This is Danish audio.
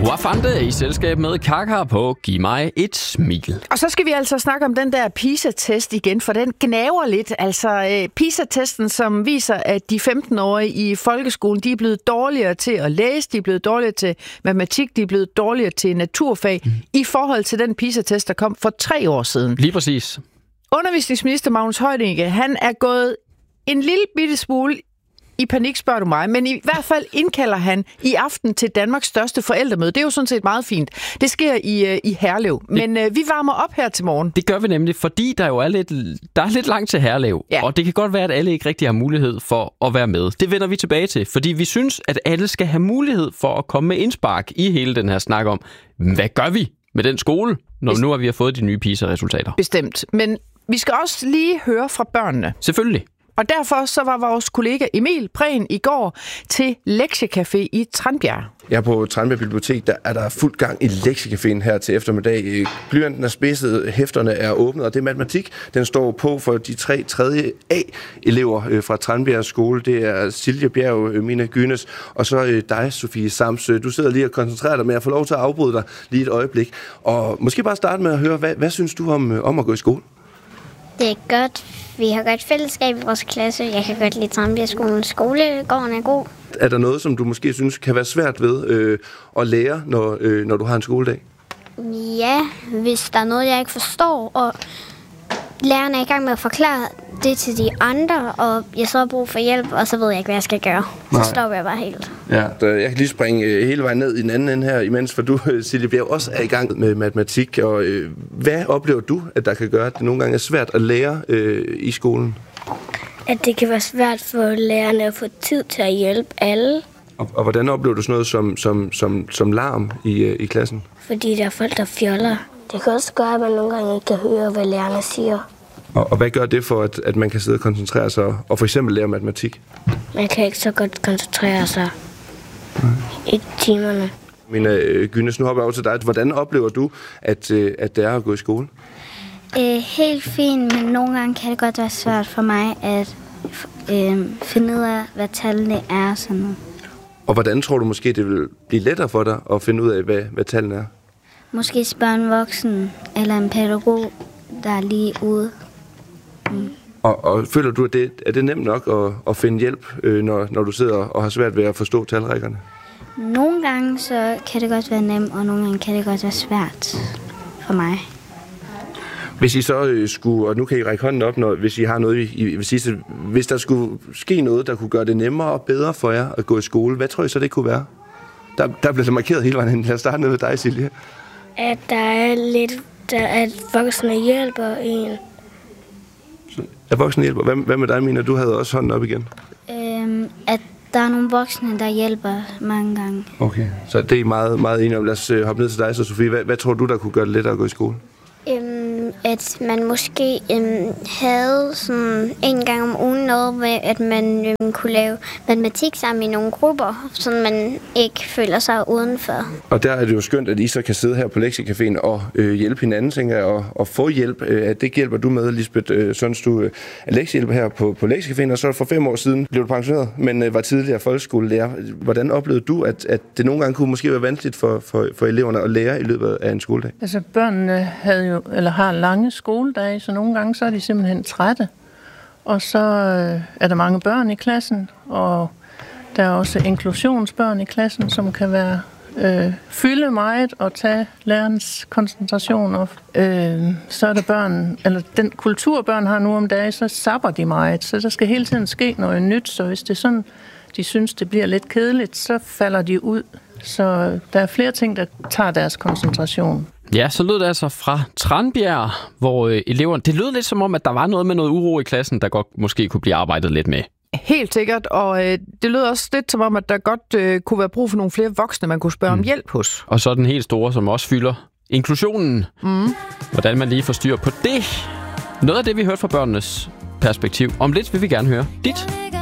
Wafande i selskab med Kaka på Giv mig et smil. Og så skal vi altså snakke om den der PISA-test igen, for den gnaver lidt. Altså PISA-testen, som viser, at de 15-årige i folkeskolen, de er blevet dårligere til at læse, de er blevet dårligere til matematik, de er blevet dårligere til naturfag, i forhold til den PISA-test, der kom for 3 år siden. Lige præcis. Undervisningsminister Magnus Heunicke, han er gået en lille bitte smule i panik, spørger du mig, men i hvert fald indkalder han i aften til Danmarks største forældremøde. Det er jo sådan set meget fint. Det sker i Herlev, men vi varmer op her til morgen. Det gør vi nemlig, fordi der jo er lidt langt til Herlev, ja. Og det kan godt være, at alle ikke rigtig har mulighed for at være med. Det vender vi tilbage til, fordi vi synes, at alle skal have mulighed for at komme med indspark i hele den her snak om, hvad gør vi med den skole, når nu har vi fået de nye PISA-resultater? Bestemt, men vi skal også lige høre fra børnene. Selvfølgelig. Og derfor så var vores kollega Emil Prehn i går til Lektiecafé i Tranbjerg. Ja, på Tranbjerg Bibliotek, der er der fuld gang i Lektiecaféen her til eftermiddag. Blyanten er spidset, hæfterne er åbnet, og det er matematik. Den står på for de 3. A-elever fra Tranbjerg skole. Det er Silje Bjerg, Mina Gynes, og så dig, Sofie Samsø. Du sidder lige og koncentrerer dig med at få lov til at afbryde dig lige et øjeblik. Og måske bare starte med at høre, hvad synes du om at gå i skole? Det er godt. Vi har godt fællesskab i vores klasse. Jeg kan godt lide Tranbjergskolen. Skolegården er god. Er der noget, som du måske synes kan være svært ved at lære, når du har en skoledag? Ja, hvis der er noget, jeg ikke forstår, og læreren er i gang med at forklare det til de andre, og jeg så har brug for hjælp, og så ved jeg ikke, hvad jeg skal gøre. Så stopper jeg bare helt. Ja, jeg kan lige springe hele vejen ned i den anden ende her, imens for du, Silje Bjerg, også er i gang med matematik. Og hvad oplever du, at der kan gøre, at det nogle gange er svært at lære i skolen? At det kan være svært for lærerne at få tid til at hjælpe alle. Og hvordan oplever du sådan noget som larm i klassen? Fordi der er folk, der fjoller. Det kan også gøre, at man nogle gange ikke kan høre, hvad lærerne siger. Og hvad gør det for, at man kan sidde og koncentrere sig og for eksempel lære matematik? Man kan ikke så godt koncentrere sig i timerne. Mina Gynes, nu hopper jeg over til dig. Hvordan oplever du, at det er at gå i skole? Helt fint, men nogle gange kan det godt være svært for mig at finde ud af, hvad tallene er. Sådan noget. Og hvordan tror du måske, det vil blive lettere for dig at finde ud af, hvad tallene er? Måske spørge en voksen eller en pædagog, der er lige ude. Og føler du, at det er nemt nok at finde hjælp, når du sidder og har svært ved at forstå talrækkerne? Nogle gange så kan det godt være nemt, og nogle gange kan det godt være svært for mig. Hvis I så skulle, og nu kan I række hånden op, hvis I har noget, hvis der skulle ske noget, der kunne gøre det nemmere og bedre for jer at gå i skole, hvad tror I så det kunne være? Der bliver det markeret hele vejen hen. Lad os starte med dig, Silje. At der er lidt, at voksne hjælper en. At voksne hjælper? Hvad med dig, Mina? Du havde også hånden op igen. At der er nogle voksne, der hjælper mange gange. Okay, så det er meget, meget enige om. Lad os hoppe ned til dig, så Sofie. Hvad tror du, der kunne gøre det lettere at gå i skole? At man måske havde sådan en gang om ugen noget med, at man kunne lave matematik sammen i nogle grupper, så man ikke føler sig udenfor. Og der er det jo skønt, at I så kan sidde her på Lektiecaféen og hjælpe hinanden, tænker jeg, og få hjælp. Det hjælper du med, Lisbeth Sønst, du er lektiehjælper her på Lektiecaféen, og så for 5 år siden blev du pensioneret, men var tidligere folkeskolelærer. Hvordan oplevede du, at det nogle gange kunne måske være vanskeligt for eleverne at lære i løbet af en skoledag? Altså børnene har lange skoledage, så nogle gange så er de simpelthen trætte. Og så er der mange børn i klassen, og der er også inklusionsbørn i klassen, som kan være fylde meget og tage lærernes koncentration. Og så er der børn, eller den kulturbørn har nu om dagen, så sapper de meget. Så der skal hele tiden ske noget nyt, så hvis det er sådan, de synes, det bliver lidt kedeligt, så falder de ud. Så der er flere ting, der tager deres koncentration. Ja, så lød det altså fra Tranbjerg, hvor eleverne... Det lød lidt som om, at der var noget med noget uro i klassen, der godt måske kunne blive arbejdet lidt med. Helt sikkert, og det lød også lidt som om, at der godt kunne være brug for nogle flere voksne, man kunne spørge om hjælp hos. Og så den helt store, som også fylder inklusionen. Hvordan man lige får styr på det. Noget af det, vi hørte fra børnenes perspektiv. Om lidt vil vi gerne høre dit.